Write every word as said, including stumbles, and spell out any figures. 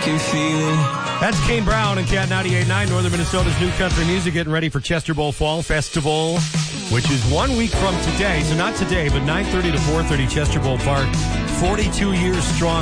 can feel it. That's Kane Brown and Cat ninety-eight point nine, Northern Minnesota's new country music, getting ready for Chester Bowl Fall Festival, which is one week from today. So not today, but nine thirty to four thirty, Chester Bowl Park. forty-two years strong.